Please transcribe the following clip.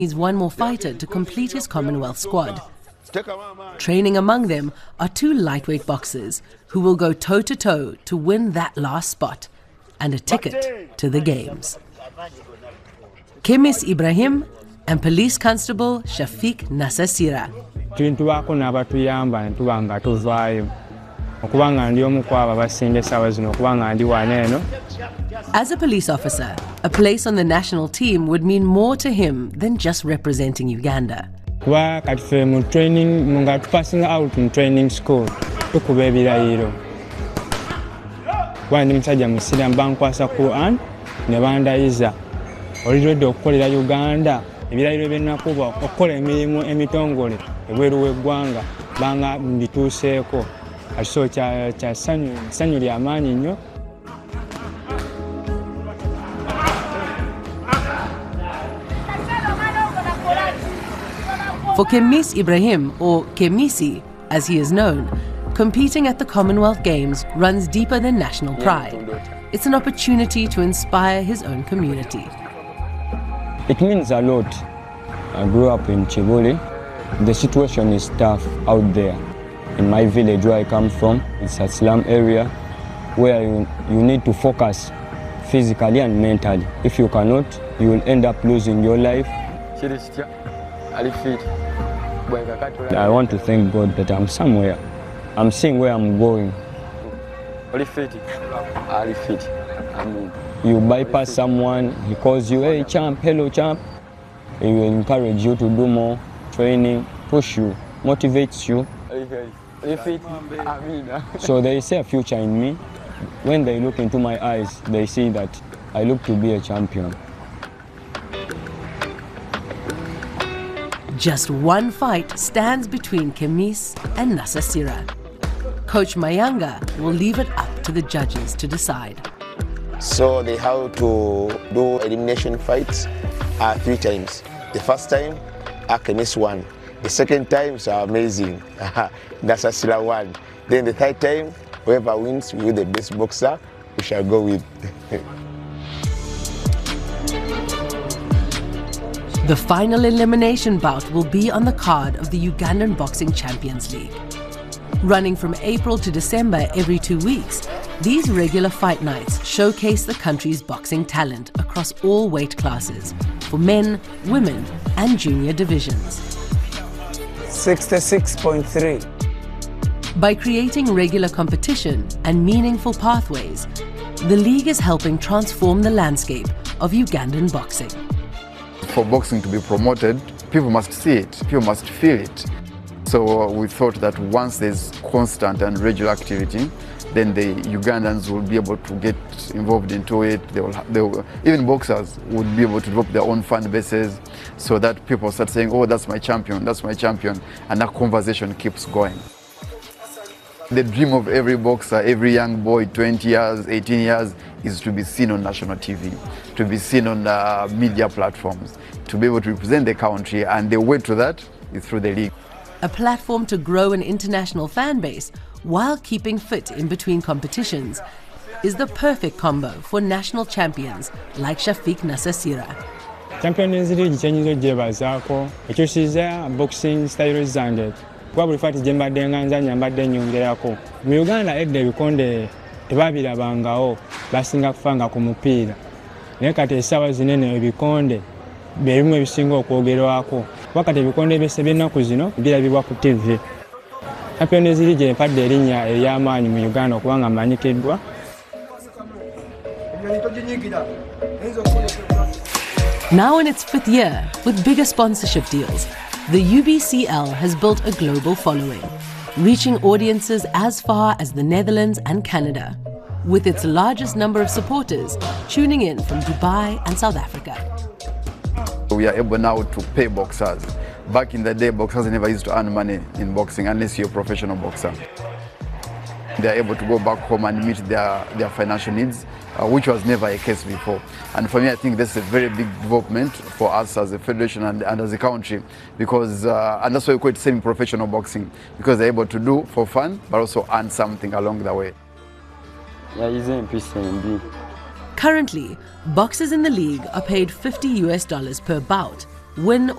needs one more fighter to complete his Commonwealth squad. Training among them are two lightweight boxers who will go toe-to-toe to win that last spot and a ticket to the Games. Kemis Ibrahim and Police Constable Shafiq Nasasira. As a police officer, a place on the national team would mean more to him than just representing Uganda. Training, passing out in training school. When musajja musira mbankwasa Quran ne bandayiza olidde okukolera Uganda ebirayiro byennakuba okukola emirimu emitongole ebweru w'eggwanga banga mbituuseeko akiso kya ssanyu ly'amaanyi nnyo. For Kemis Ibrahim, or Kemisi as he is known, competing at the Commonwealth Games runs deeper than national pride. It's an opportunity to inspire his own community. It means a lot. I grew up in Chibuli. The situation is tough out there. In my village where I come from, it's a slum area where you need to focus physically and mentally. If you cannot, you will end up losing your life. I want to thank God that I'm somewhere. I'm seeing where I'm going. You bypass someone, he calls you, hey champ, hello champ. He will encourage you to do more training, push you, motivates you. So they see a future in me. When they look into my eyes, they see that I look to be a champion. Just one fight stands between Kemis and Nasasira. Coach Mayanga will leave it up to the judges to decide. So they have to do elimination fights 3 times. The first time, Kemis won. The second time is amazing. Nasasira won. Then the third time, whoever wins with the best boxer, we shall go with. The final elimination bout will be on the card of the Ugandan Boxing Champions League. Running from April to December every 2 weeks, these regular fight nights showcase the country's boxing talent across all weight classes, for men, women, and junior divisions. 66.3. By creating regular competition and meaningful pathways, the league is helping transform the landscape of Ugandan boxing. For boxing to be promoted, people must see it, people must feel it. So we thought that once there's constant and regular activity, then the Ugandans will be able to get involved into it. Even boxers would be able to develop their own fan bases so that people start saying, oh, that's my champion, and that conversation keeps going. The dream of every boxer, every young boy, 20 years, 18 years, is to be seen on national TV, to be seen on media platforms, to be able to represent the country, and the way to that is through the league. A platform to grow an international fan base while keeping fit in between competitions is the perfect combo for national champions like Shafiq Nasasira. Champions League chenyizo jebazaako ekyusiza boxing style zange kwa buli fight je mbadde nganzanya mbadde nyongerako. Mu Uganda edda ebikonde tebabirabangawo basinga kufanga ku mupiira. Naye kati essaawa zinene ebikonde birimu ebisinga okwogerwako. Wakati ebikonde byose by'ennaku zino birabibwa ku TV. Champions League empadde erinnya ery'amaanyi mu Uganda okubanga mmanyikiddwa. Now in its 5th year, with bigger sponsorship deals, the UBCL has built a global following, reaching audiences as far as the Netherlands and Canada, with its largest number of supporters tuning in from Dubai and South Africa. We are able now to pay boxers. Back in the day, boxers never used to earn money in boxing unless you're a professional boxer. They are able to go back home and meet their financial needs, which was never a case before. And for me, I think that's a very big development for us as a federation and as a country, because and that's why we call it semi-professional boxing, because they're able to do for fun, but also earn something along the way. Currently, boxers in the league are paid $50 per bout, win